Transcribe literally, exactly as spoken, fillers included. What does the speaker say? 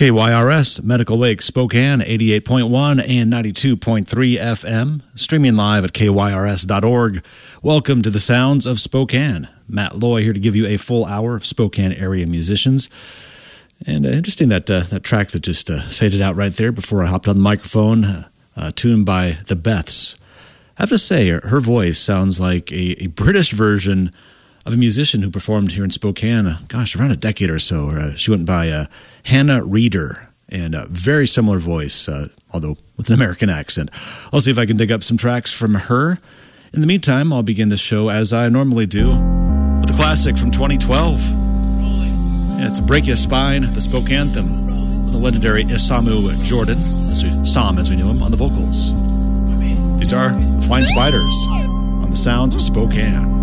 K Y R S, Medical Lake, Spokane, eighty-eight point one and ninety-two point three F M, streaming live at K Y R S dot org. Welcome to the Sounds of Spokane. Matt Loy here to give you a full hour of Spokane area musicians. And uh, interesting that uh, that track that just uh, faded out right there before I hopped on the microphone, uh, uh, tuned by the Beths. I have to say, her, her voice sounds like a, a British version of a musician who performed here in Spokane, uh, gosh, around a decade or so. Uh, she went by uh, Hannah Reeder, and a very similar voice, uh, although with an American accent. I'll see if I can dig up some tracks from her. In the meantime, I'll begin the show as I normally do with a classic from twenty twelve. Yeah, it's Break Your Spine, the Spokane anthem, with the legendary Isamu Jordan, as we, Sam as we knew him, on the vocals. These are the Flying Spiders on the Sounds of Spokane.